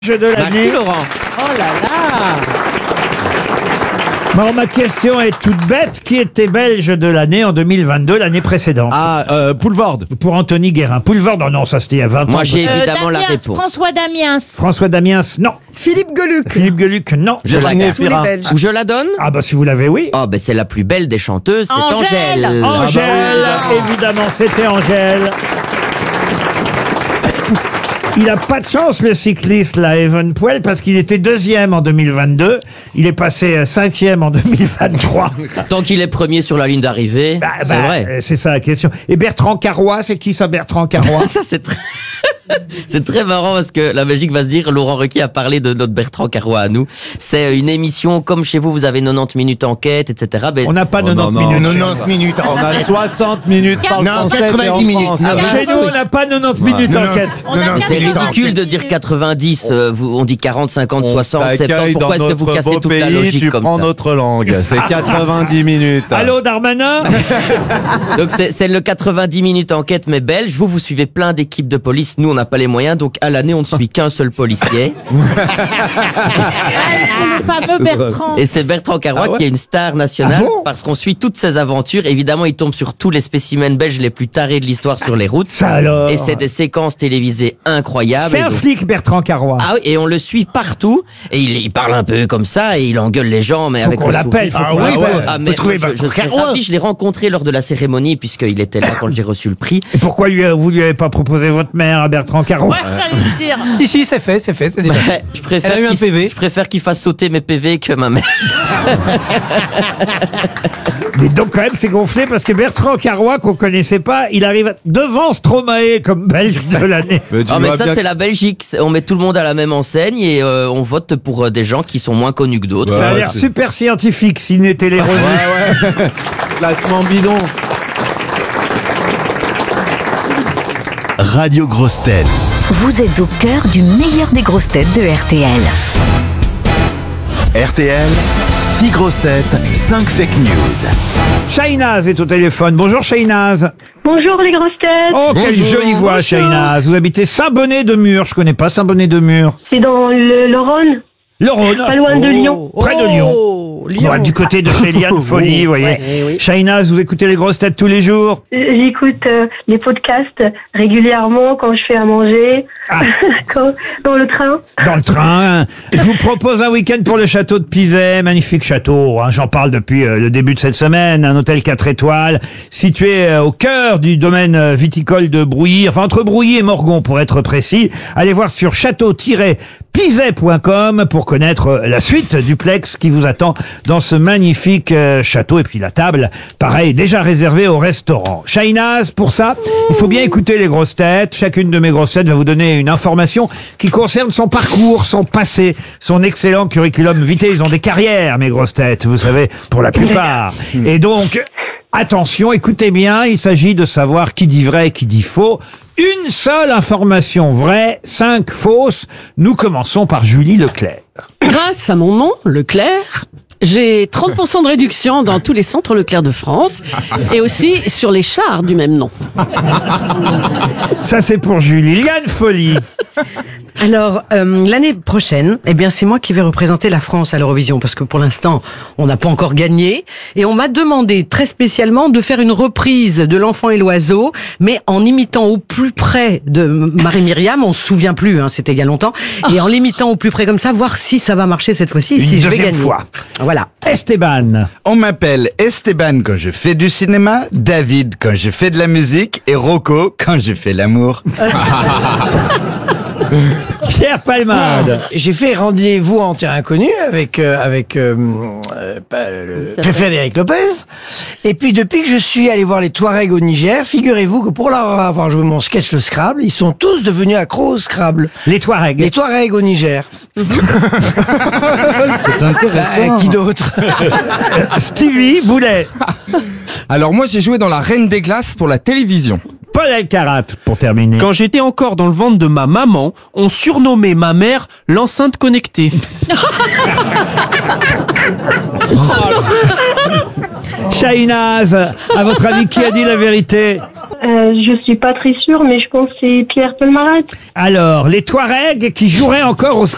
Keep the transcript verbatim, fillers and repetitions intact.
Jeu de l'année. Merci Laurent. Oh là là. Bon, ma question est toute bête. Qui était belge de l'année en deux mille vingt-deux, l'année précédente? Ah, euh, Poulvord. Pour Anthony Guérin. Poulvord, oh non, ça c'était il y a vingt ans. Moi j'ai Euh, évidemment la Damiens, réponse. François Damiens. François Damiens, non. Philippe Geluc. Philippe Geluc, non. Je la Virginie garde. Tous les Efira. Belges. Ou je la donne? Ah bah si vous l'avez, oui. Oh ben c'est la plus belle des chanteuses, c'est Angèle. Angèle. Angèle, évidemment, c'était Angèle. Il a pas de chance, le cycliste, là, Evan Poel, parce qu'il était deuxième en deux mille vingt-deux. Il est passé euh, cinquième en deux mille vingt-trois. Tant qu'il est premier sur la ligne d'arrivée, Bah, c'est bah, vrai. euh, C'est ça la question. Et Bertrand Carrois, c'est qui ça, Bertrand Carrois? Ça c'est très... C'est très marrant parce que la Belgique va se dire, Laurent Ruquier a parlé de notre Bertrand Carrois à nous. C'est une émission comme chez vous, vous avez quatre-vingt-dix minutes enquête, et cetera. Ben, On n'a pas Oh, quatre-vingt-dix non, non. minutes. quatre-vingt-dix minutes. On a soixante minutes par Non, français et en quatre-vingt-dix minutes. français. Ah, Chez nous, on n'a pas quatre-vingt-dix minutes Non, non. enquête. On a Non, non, bien c'est minutes ridicule enquête. de dire quatre-vingt-dix, euh, vous- on dit quarante, cinquante, soixante, On septante. t'accueille Pourquoi dans est-ce que vous notre cassez beau toute la pays, logique tu comme prends ça? notre langue. C'est quatre-vingt-dix minutes. Allô, Darmanin? Donc c'est c'est le quatre-vingt-dix minutes enquête mais belge. Vous, vous suivez plein d'équipes de police. Nous, on n'a pas les moyens. Donc à l'année, on ne suit qu'un seul policier. C'est le fameux Bertrand. Et c'est Bertrand Carrois Ah ouais qui est une star nationale Ah bon parce qu'on suit toutes ses aventures. Évidemment, il tombe sur tous les spécimens belges les plus tarés de l'histoire sur les routes. Ça alors. Et c'est des séquences télévisées incroyables. C'est Et un donc- flic, Bertrand Carrois. Ah oui, et on le suit partout. Et il, il parle un peu comme ça et il engueule les gens, mais Faut avec qu'on le l'appelle, sourire. faut qu'on Ah oui, l'appelle. bah, Ah, faut mais trouver moi, je, je Bertrand serais Carrois. ravi. Je l'ai rencontré lors de la cérémonie puisqu'il était là quand j'ai reçu le prix. Et pourquoi lui, euh, vous lui avez pas proposé votre mère à Bertrand Carrois? Ouais, ça veut dire. Si, si, c'est fait, c'est fait. c'est déjà fait. Ouais, je préfère Elle a eu un qu'il- P V. Je préfère qu'il fasse sauter mes P V que ma mère. Mais donc quand même c'est gonflé parce que Bertrand Carrois, qu'on connaissait pas, il arrive devant Stromae comme belge de l'année. Mais tu Ah mais vois ça bien c'est la Belgique. C'est- On met tout le monde à la même enseigne et euh, on vote pour euh, des gens qui sont moins connus que d'autres. Ça a Ouais, l'air c'est- super scientifique s'il n'était les que- Ouais, ouais. Placement bidon. Radio Grosse Tête. Vous êtes au cœur du meilleur des grosses têtes de R T L. R T L, six grosses têtes, cinq fake news. Shahinaz est au téléphone. Bonjour Shahinaz. Bonjour les grosses têtes. Oh, quelle Bonjour. jolie voix, Shahinaz. Vous habitez Saint-Bonnet-de-Mur. Je connais pas Saint-Bonnet-de-Mur. C'est dans le, le Rhône, Le Rhône. pas loin de Lyon. Près de Lyon. Oh, Ouais, du côté de chez Liane Folie, vous voyez. Ouais, Shahinaz, vous écoutez les grosses têtes tous les jours? Euh, J'écoute euh, les podcasts régulièrement quand je fais à manger, Ah. quand, dans le train. Dans le train. Je vous propose un week-end pour le château de Pizet, magnifique château, hein, j'en parle depuis euh, le début de cette semaine, un hôtel quatre étoiles, situé euh, au cœur du domaine euh, viticole de Brouilly, enfin entre Brouilly et Morgon pour être précis. Allez voir sur château tiret pizet point com pour connaître euh, la suite du Plex qui vous attend dans ce magnifique euh, château. Et puis la table, pareil, déjà réservée au restaurant. Shahinaz, pour ça, il faut bien écouter les grosses têtes. Chacune de mes grosses têtes va vous donner une information qui concerne son parcours, son passé, son excellent curriculum vitae. Ils ont des carrières, mes grosses têtes, vous savez, pour la plupart. Et donc, attention, écoutez bien, il s'agit de savoir qui dit vrai et qui dit faux. Une seule information vraie, cinq fausses. Nous commençons par Julie Leclerc. Grâce à mon nom, Leclerc, j'ai trente pour cent de réduction dans tous les centres Leclerc de France et aussi sur les chars du même nom. Ça, c'est pour Julie. Liane Folie. Alors, euh, l'année prochaine, eh bien, c'est moi qui vais représenter la France à l'Eurovision, parce que pour l'instant, on n'a pas encore gagné. Et on m'a demandé très spécialement de faire une reprise de L'Enfant et l'Oiseau, mais en imitant au plus près de Marie-Myriam. On se souvient plus, hein, c'était il y a longtemps. Et en l'imitant au plus près comme ça, voir si ça va marcher cette fois-ci, Une si je vais deuxième gagner. fois. Voilà. Esteban. On m'appelle Esteban quand je fais du cinéma, David quand je fais de la musique et Rocco quand je fais l'amour. Pierre Palmade. J'ai fait rendez-vous en terrain inconnu avec euh, avec euh, euh, pas, le préfet d'Éric Lopez. Et puis depuis que je suis allé voir les Touaregs au Niger, figurez-vous que pour leur avoir joué mon sketch le Scrabble, ils sont tous devenus accros au Scrabble. Les Touaregs. Les Touaregs au Niger. C'est intéressant. Bah, qui d'autre? Stevie Boulet. Alors moi j'ai joué dans La Reine des Glaces pour la télévision. Paul Alcarat, pour terminer. Quand j'étais encore dans le ventre de ma maman, on surnommait ma mère l'enceinte connectée. Shahinaz, à votre avis, qui a dit la vérité? Euh, je suis pas très sûre, mais je pense que c'est Pierre Pelmaret. Alors, les Touaregs qui joueraient encore au